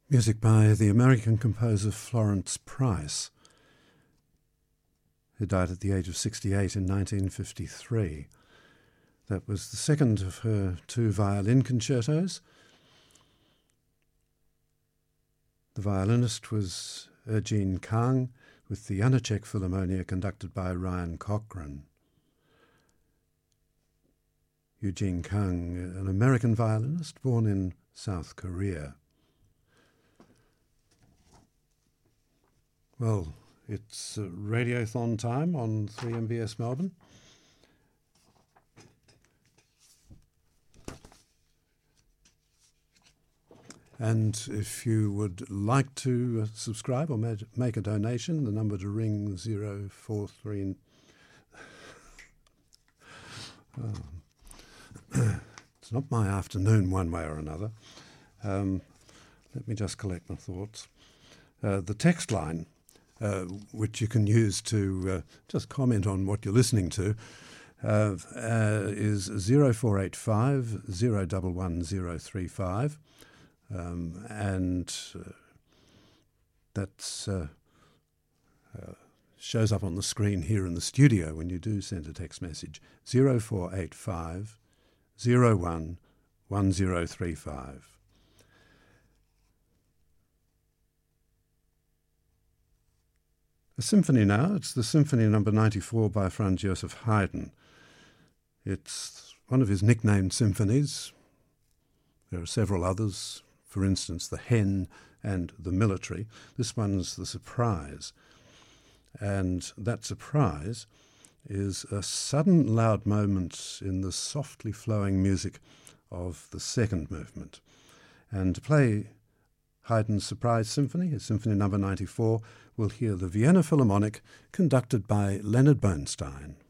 Music by the American composer Florence Price, who died at the age of 68 in 1953. That was the second of her two violin concertos. The violinist was Eugene Kang, with the Janáček Philharmonia conducted by Ryan Cochran. Eugene Kang, an American violinist born in South Korea. Well, it's Radiothon time on 3MBS Melbourne. And if you would like to subscribe or make a donation, the number to ring 043... It's not my afternoon one way or another. Let me just collect my thoughts. The text line, which you can use to just comment on what you're listening to, is 0485 011 035. And that shows up on the screen here in the studio when you do send a text message. 0485 01 1035. A symphony now. It's the Symphony Number 94 by Franz Joseph Haydn. It's one of his nicknamed symphonies. There are several others, for instance, the Hen and the Military. This one's the Surprise. And that surprise is a sudden loud moment in the softly flowing music of the second movement. And to play Haydn's Surprise Symphony, his Symphony Number 94, we'll hear the Vienna Philharmonic conducted by Leonard Bernstein.